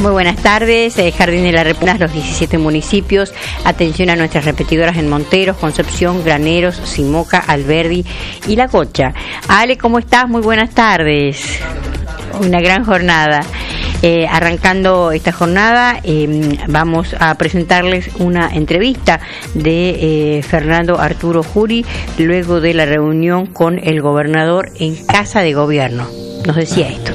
Muy buenas tardes. Jardín de la República, los 17 municipios. Atención a nuestras repetidoras en Monteros, Concepción, Graneros, Simoca, Alberdi y La Cocha. Ale, ¿cómo estás? Muy buenas tardes. Una gran jornada. Arrancando esta jornada, vamos a presentarles una entrevista de Fernando Arturo Juri luego de la reunión con el gobernador en Casa de Gobierno. Nos decía esto.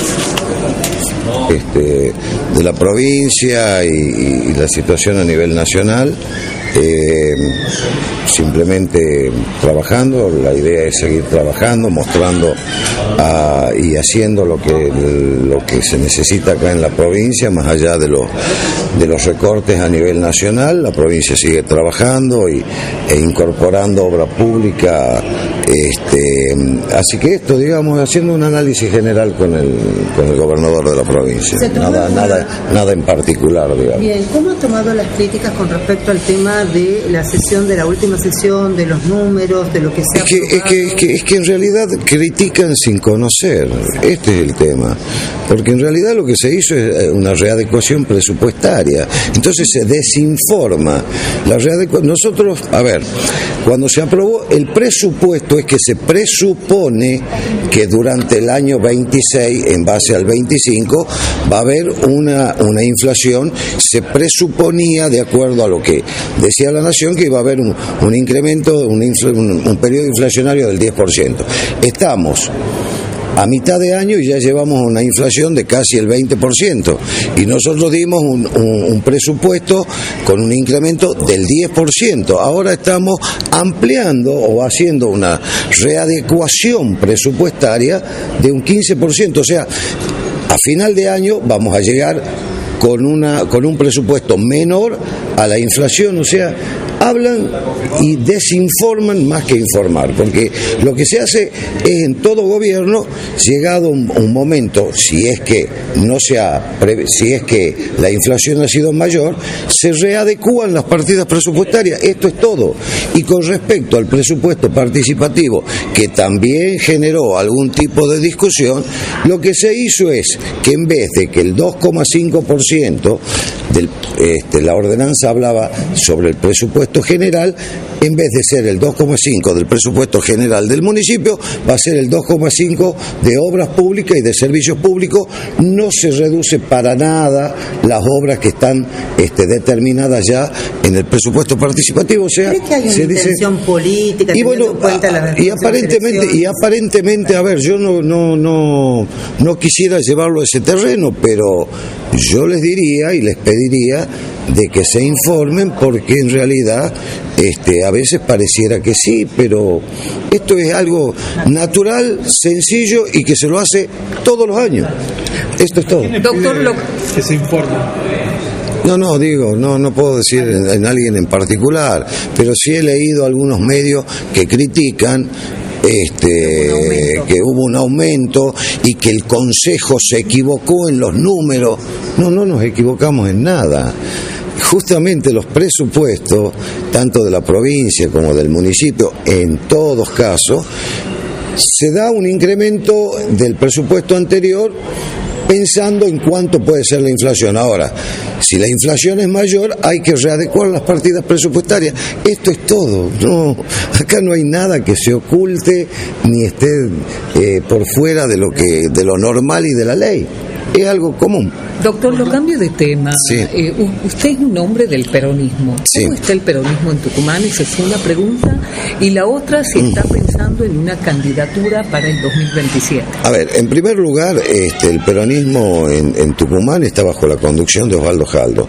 De la provincia y la situación a nivel nacional, simplemente trabajando. La idea es seguir trabajando, mostrando y haciendo lo que se necesita acá en la provincia, más allá de los recortes a nivel nacional. La provincia sigue trabajando e incorporando obra pública, así que esto, digamos, haciendo un análisis general con el gobernador de la provincia, nada en particular, digamos. Bien, ¿cómo ha tomado las críticas con respecto al tema de la sesión, de la última sesión, de los números, de lo que se ha aprobado? Es que en realidad critican sin conocer. Este es el tema, porque en realidad lo que se hizo es una readecuación presupuestaria, entonces se desinforma. Nosotros, cuando se aprobó el presupuesto, es que se presupone que durante el año 26, en base al 25, va a haber una inflación. Se presuponía, de acuerdo a lo que decía la Nación, que iba a haber un incremento, un periodo inflacionario del 10%. Estamos a mitad de año y ya llevamos una inflación de casi el 20%, y nosotros dimos un presupuesto con un incremento del 10%. Ahora estamos ampliando o haciendo una readecuación presupuestaria de un 15%, o sea, a final de año vamos a llegar con un presupuesto menor a la inflación. O sea, hablan y desinforman más que informar, porque lo que se hace es, en todo gobierno, llegado un momento, si es que la inflación ha sido mayor, se readecúan las partidas presupuestarias. Esto es todo. Y con respecto al presupuesto participativo, que también generó algún tipo de discusión, lo que se hizo es que, en vez de que el 2,5% la ordenanza hablaba sobre el presupuesto general, en vez de ser el 2,5 del presupuesto general del municipio, va a ser el 2,5 de obras públicas y de servicios públicos. No se reduce para nada las obras que están determinadas ya en el presupuesto participativo. O sea, ¿cree que hay una intención política? Y bueno, aparentemente, yo no quisiera llevarlo a ese terreno, pero yo les diría y les pediría de que se informen, porque en realidad a veces pareciera que sí, pero esto es algo natural, sencillo y que se lo hace todos los años. Esto es todo. Doctor, que se informe. No puedo decir en alguien en particular, pero sí he leído algunos medios que critican que hubo un aumento y que el Consejo se equivocó en los números. No nos equivocamos en nada. Justamente los presupuestos, tanto de la provincia como del municipio, en todos casos, se da un incremento del presupuesto anterior pensando en cuánto puede ser la inflación. Ahora, si la inflación es mayor, hay que readecuar las partidas presupuestarias. Esto es todo. Acá no hay nada que se oculte ni esté por fuera de lo normal y de la ley. Es algo común. Doctor, lo cambio de tema. Sí. Usted es un hombre del peronismo. Sí. ¿Cómo está el peronismo en Tucumán? Esa es una pregunta. Y la otra, si está pensando en una candidatura para el 2027. En primer lugar, el peronismo en Tucumán está bajo la conducción de Osvaldo Jaldo.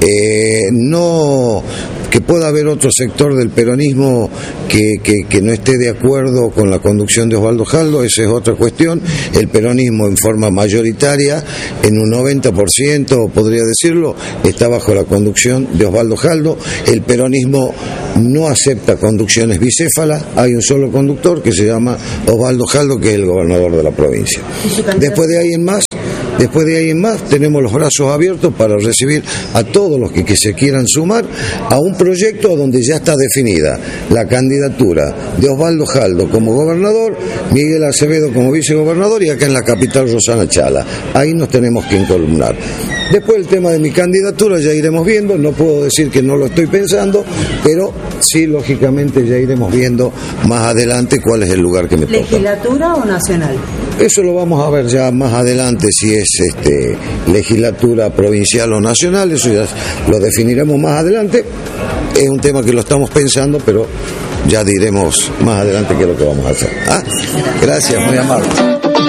Que pueda haber otro sector del peronismo que no esté de acuerdo con la conducción de Osvaldo Jaldo, esa es otra cuestión. El peronismo, en forma mayoritaria, en un 90%, podría decirlo, está bajo la conducción de Osvaldo Jaldo. El peronismo no acepta conducciones bicéfalas, hay un solo conductor que se llama Osvaldo Jaldo, que es el gobernador de la provincia. Después de ahí en más, Después de ahí en más tenemos los brazos abiertos para recibir a todos los que se quieran sumar a un proyecto donde ya está definida la candidatura de Osvaldo Jaldo como gobernador, Miguel Acevedo como vicegobernador y acá en la capital Rosana Chala. Ahí nos tenemos que encolumnar. Después el tema de mi candidatura ya iremos viendo, no puedo decir que no lo estoy pensando, pero sí, lógicamente ya iremos viendo más adelante cuál es el lugar que me toca. ¿Legislatura o nacional? Eso lo vamos a ver ya más adelante, si es legislatura provincial o nacional, eso ya lo definiremos más adelante. Es un tema que lo estamos pensando, pero ya diremos más adelante qué es lo que vamos a hacer. Gracias, muy amable.